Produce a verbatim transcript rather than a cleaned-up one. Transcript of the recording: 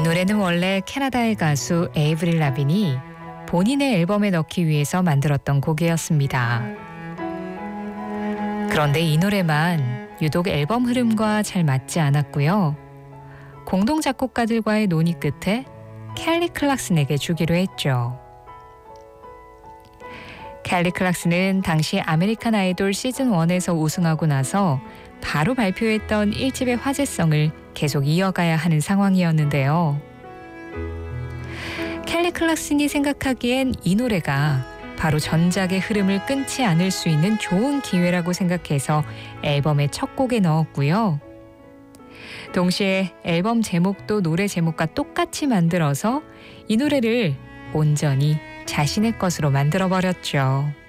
노래는 원래 캐나다의 가수 에이브릴 라빈이 본인의 앨범에 넣기 위해서 만들었던 곡이었습니다. 그런데 이 노래만 유독 앨범 흐름과 잘 맞지 않았고요. 공동 작곡가들과의 논의 끝에 켈리 클락슨에게 주기로 했죠. 켈리 클락슨은 당시 아메리칸 아이돌 시즌 원에서 우승하고 나서 바로 발표했던 일 집의 화제성을 계속 이어가야 하는 상황이었는데요. 켈리 클락슨이 생각하기엔 이 노래가 바로 전작의 흐름을 끊지 않을 수 있는 좋은 기회라고 생각해서 앨범의 첫 곡에 넣었고요. 동시에 앨범 제목도 노래 제목과 똑같이 만들어서 이 노래를 온전히 자신의 것으로 만들어버렸죠.